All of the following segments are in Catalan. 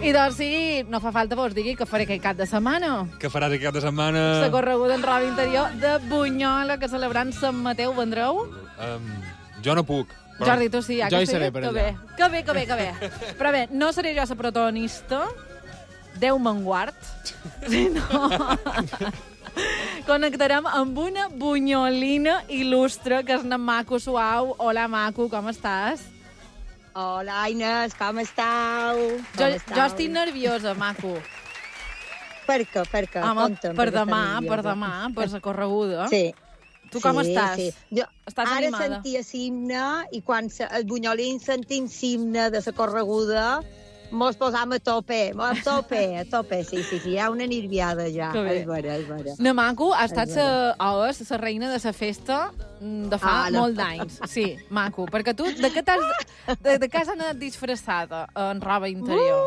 I doncs sí, no fa falta vos digui que faré aquest cap de setmana. Què faràs aquest cap de setmana? La correguda en roba interior de Bunyola, que celebrant Sant Mateu, vendreu? Jo no puc. Però... Jordi, tu sí, ja Jo que hi sí? seré per allà. Que bé. Però bé, no seré jo la protagonista. Déu me'n guard. Sí, no. Connectarem amb una bunyolina il·lustre, que és una maco suau. Hola, maco, com estàs? Hola, Inés, com esteu? Jo estic nerviosa, maco. Per què? Home, Conta'm, per què demà, estàs per la correguda. Sí. Tu com estàs? Sí. Jo Estàs ara animada? sentia l'himne i quan els bunyolins sentim l'himne de la correguda mos posam a tope, sí, hi ha una nerviada ja. Que bé. És vera. Na maco ha estat la reina de la festa de fa molt d'anys. Sí, maco. Perquè tu, de què has anat disfressada en roba interior?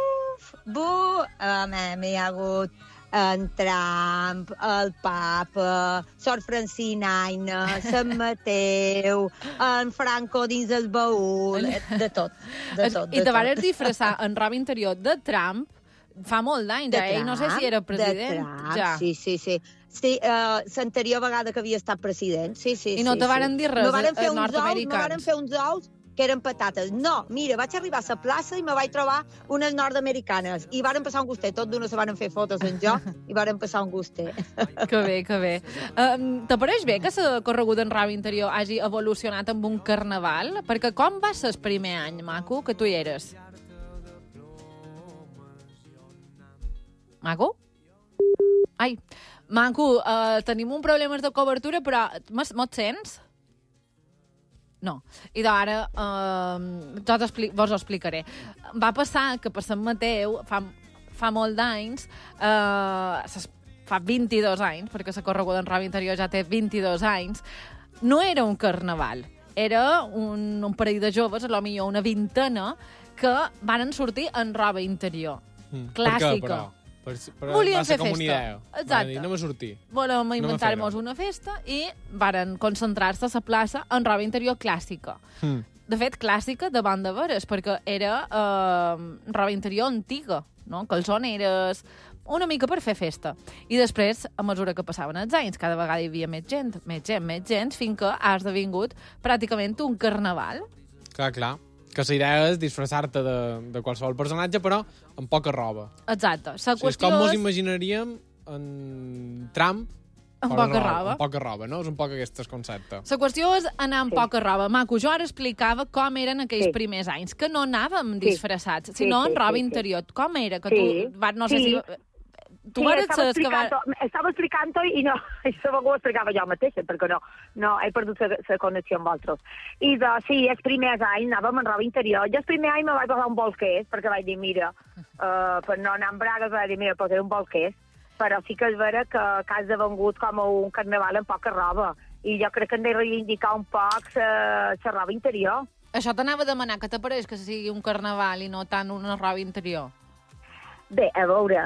M'hi ha hagut en Trump, el Papa, Sor Francinaina, Sant Mateu, en Franco dins el baúl, de tot. I te vas disfressar en roba interior de Trump fa molt d'anys, ell no sé si era president. Ja. Sí, l'anterior vegada que havia estat president, sí. I no te varen dir res, nord-americans? No varen fer uns ous que eren patates. No, mira, vaig arribar a la plaça i me vaig trobar unes nord-americanes i varen passar un gustet. Tot d'una se van fer fotos en jo i varen passar un gustet. Que bé. T'apareix bé que la correguda en roba interior hagi evolucionat amb un carnaval? Perquè com va ser el primer any, maco, que tu hi eres? Maco? Ai, maco, tenim un problema de cobertura, però me'ls sents? No. I d'ara vos ho explicaré. Va passar que per Sant Mateu, fa molt d'anys, fa 22 anys, perquè la correguda en roba interior ja té 22 anys, no era un carnaval. Era un parell de joves, a lo millor una vintena, que van sortir en roba interior. Clàssica. Per què, però? Volien fer com festa. una idea. Exacte. Anem a sortir. Volem inventar-nos una festa i varen concentrar-se a la plaça en roba interior clàssica. De fet, clàssica de banda veres, perquè era roba interior antiga, no? Calçoneres, una mica per fer festa. I després, a mesura que passaven els anys, cada vegada hi havia més gent, fins que ha esdevingut pràcticament un carnaval. Clar. Que la idea és disfressar-te de qualsevol personatge, però amb poca roba. Exacte. És com mos imaginaríem en Trump amb poca roba. Amb poca roba, no? És un poc aquest concepte. La qüestió és anar amb poca roba. Maco, jo ara explicava com eren aquells primers anys, que no anàvem disfressats, sinó en roba interior. Com era? Que tu, no sé si... Tu estava explicant-ho i no, això ho explicava jo mateixa, perquè no he perdut la connexió amb vosaltres. I sí, els primers anys anàvem en roba interior. Jo el primer any me vaig posar un bolquers, perquè vaig dir, mira, per no anar amb bragues, vaig dir, mira, posaré un bolquers. Però sí que és vera que has devengut com un carnaval amb poca roba. I jo crec que hem de reivindicar un poc la roba interior. Això t'anava a demanar, que t'apareix que sigui un carnaval i no tant una roba interior? Bé, a veure,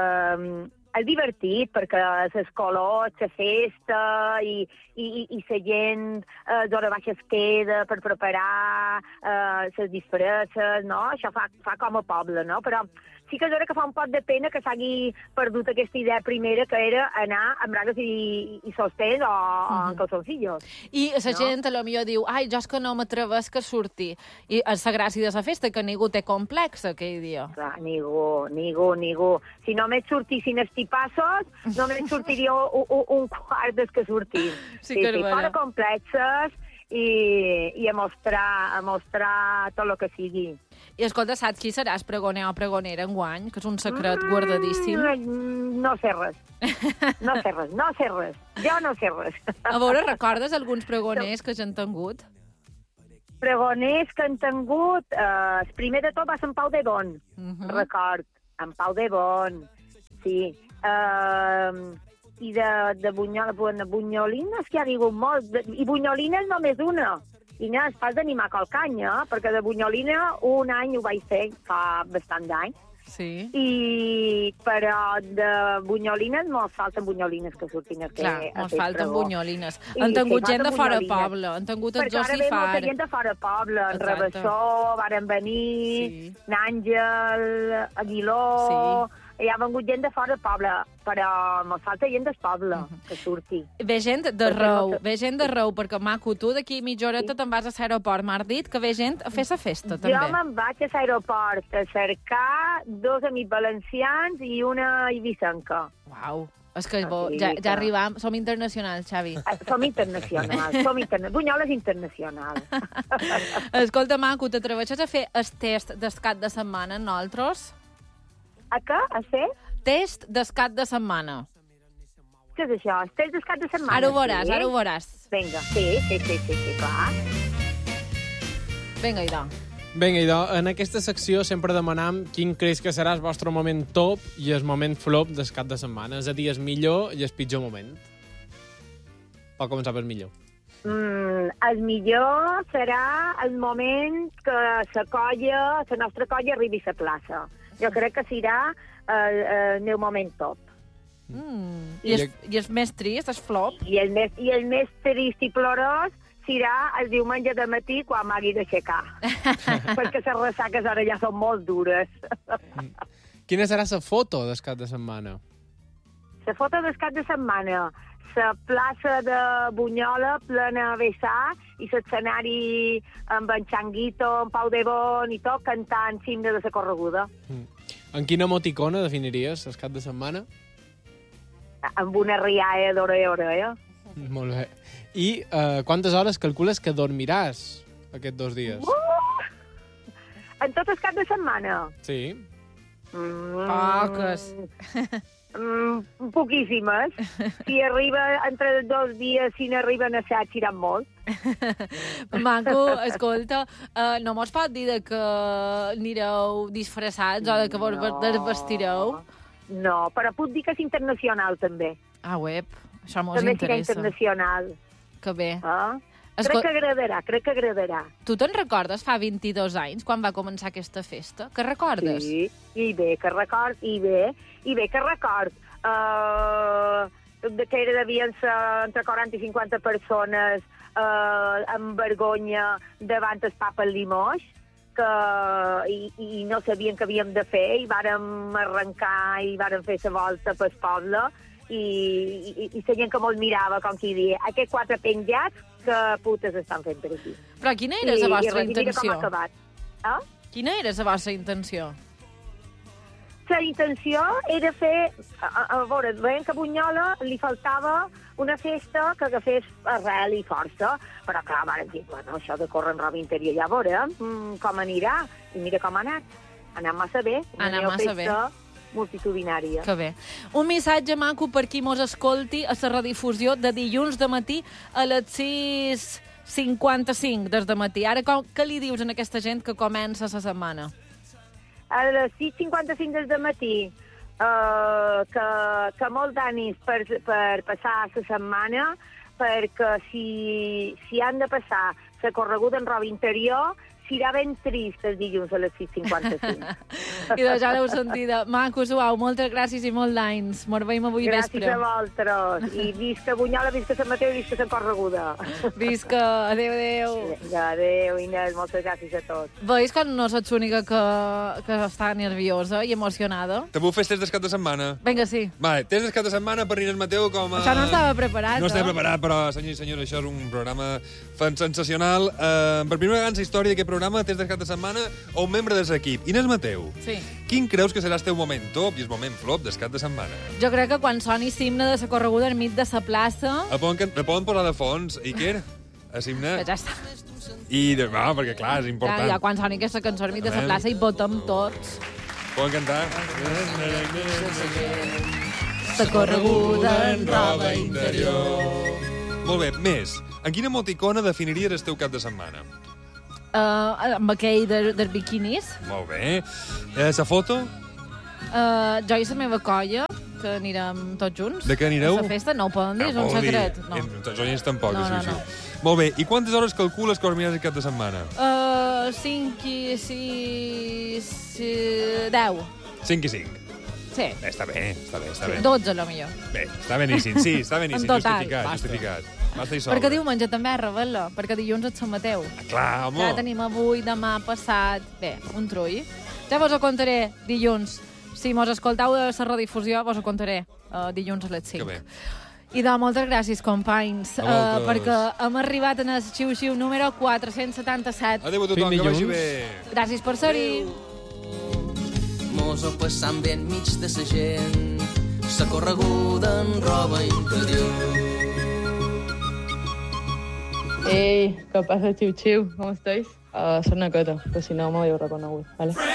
és divertit perquè els colors, la festa i la gent d'hora baixa es queda per preparar les disfresses, no? Això fa com a poble, no? Però sí que és vera que fa un poc de pena que s'hagi perdut aquesta idea primera, que era anar amb bragues i sostens o en calzoncillos. I la gent a lo millor diu, ai, jo és que no m'atrevesc a sortir. I és la gràcia de la festa, que ningú té complex aquell dia. Clar, ningú. Si només sortissin els tipassos, només sortiria un quart des que sortim. Sí, que és fora complexes i a mostrar tot el que sigui. I escolta, saps qui seràs pregoner o pregonera enguany? Que és un secret guardadíssim. No sé res. Jo no sé res. A veure, recordes alguns pregoners que hagin tingut? Pregoners que han tingut... el primer de tot va ser en Pau de Bon, record. En Pau de Bon, sí. I de bunyolines, que ha hagut molt. I bunyolines només una. I no, és pas d'animar qualcanya, perquè de bunyolina un any ho vaig fer fa bastant d'anys, Sí. Però de bunyolines mos falten bunyolines que surtin a fer. Clar, mos falten pregó. bunyolines. I Han tingut sí, gent de falten fora bunyolines. poble, han tingut el Perquè ara Josi ve molta Far. gent de fora poble, en Exacte. Rabassó, varen venir, Sí. n'Àngel, Aguiló... Hi ha vengut gent de fora poble, però mos falta gent del poble que surti. Ve gent d'arreu, ve gent d'arreu, perquè, maco, tu d'aquí mitja horeta te'n vas a l'aeroport. M'has dit que ve gent a fer la festa, també. Jo me'n vaig a l'aeroport a cercar 2 amics valencians i una ibicenca. Uau. És que Sí, ja clar. arribam, som internacionals, Xavi. Som internacionals, Bunyola és internacional. Escolta, maco, t'atreveixes a fer el test del cap de setmana amb nosaltres? A què? A fer? Test del cap de setmana. Què és això? Estàs del cap de setmana? Ara ho veuràs, sí? ara ho veuràs. Vinga, sí, clar. Vinga, idò. Vinga, idò, en aquesta secció sempre demanam quin creus que serà el vostre moment top i el moment flop del cap de setmana. És a dir, el millor i el pitjor moment. Pot començar per millor. El millor serà el moment que la nostra colla arribi a la plaça. Jo crec que serà el meu moment top. I és més trist, és flop? I el més trist i plorós serà el diumenge de matí quan m'hagi d'aixecar. Perquè les ressaques ara ja són molt dures. Quina serà la foto del cap de setmana? La foto del cap de setmana, la plaça de Bunyola plena a vessar i l'escenari amb en Changuito, en Pau de Bon i tot cantant l'himne de la correguda. En quina emoticona definiries el cap de setmana? Amb una rialla d'ore. Molt bé. I quantes hores calcules que dormiràs aquests 2 dies? En tot el cap de setmana? Sí. Poques. Poquíssimes. Si arriba entre 2 dies, si n'arriben a 7, seran molt. Maco, escolta, no mos pot dir que anireu disfressats o que vos desvestireu? No, però puc dir que és internacional, també. Ah, web, això mos També serà interessa. internacional. Que bé. Crec que agradarà. Tu te'n recordes fa 22 anys, quan va començar aquesta festa? Que recordes? Sí, i bé que record, que devien ser entre 40 i 50 persones amb vergonya davant el papa Limoix, i no sabien què havíem de fer, i vàrem arrencar i vàrem fer la volta pel poble, i la gent que molt mirava, com qui dia, aquests 4 penjats, que putes estan fent per aquí. Però quina era la vostra I mira com intenció? ha acabat. Quina era la vostra intenció? La intenció era fer... A veure, veiem que a Bunyola li faltava una festa que agafés arrel i força, però clar, vàrem dir, bueno, això de córrer en roba interior, ja veurem com anirà. I mira com ha anat. Ha anat massa bé. Ha anat massa bé. Multitudinària. Que bé. Un missatge maco per qui mos escolti a la redifusió de dilluns de matí a les 6:55 des de matí. Ara, què li dius a aquesta gent que comença la setmana? A les 6:55 des de matí, que molt d'ànims per passar la setmana, perquè si han de passar la correguda en roba interior, serà ben trist el dilluns a les 6:55. I doncs ja l'heu sentida. Maco, suau, moltes gràcies i molt d'anys. Mos veiem avui vespre. Gràcies a vosaltres. I visca Bunyola, visca Sant Mateu i visca la correguda. Visca, adéu, adéu. Adéu, Inés, moltes gràcies a tots. Veus que no sots l'única que està nerviosa i emocionada? També ho fes test del cap de setmana? Vinga, sí. Vale, test del cap de setmana per Inés Mateu com a... Això no estava preparat, No estava preparat, però, senyors i senyors, això és un programa sensacional. Per primera vegada en la història d'aquest programa, test del cap de setmana, a un membre de l'equip. Inés Mateu, Sí. quin creus que serà el teu moment top i el moment flop del cap de setmana? Jo crec que quan soni l'himne de la correguda enmig de la plaça... El poden posar de fons, Iker? A l'himne? Ja està. Perquè clar, és important. Ja, quan soni aquesta cançó enmig de la plaça i votem tots. Poden cantar? La correguda en roba interior. Molt bé, més. En quina emoticona definiries el teu cap de setmana? Amb aquell dels biquinis. Molt bé. La foto? Jo i la meva colla, que anirem tots junts. De què anireu? A la festa no ho poden dir, és un secret. No. Els oients tampoc, No, això. no. Molt bé, i quantes hores calcules que dormiràs el cap de setmana? 5 i 6... 10. 5 i 5. Sí. Bé, està bé. 12, a lo millor. Bé, està beníssim, sí, està beníssim. En total. Justificat. Basta i sobra. Perquè diumenge també és rebel·la, perquè dilluns et Sant Mateu. Clar, home. Ja tenim avui, demà, passat... Bé, un trull. Ja vos ho contaré dilluns. Si mos escoltau de la redifusió, vos ho contaré dilluns a les 5. Que bé. I de moltes gràcies, companys, A vosaltres. perquè hem arribat en el xiu-xiu número 477. Adéu a tothom, que vagi bé. Gràcies per ser-hi. Mos ho passam bé enmig de sa gent, sa correguda en roba interior. Hey, ¿qué pasa, Chiu Chiu? ¿Cómo estáis? Soy Nakata, pues si no me había reconegut, ¿vale?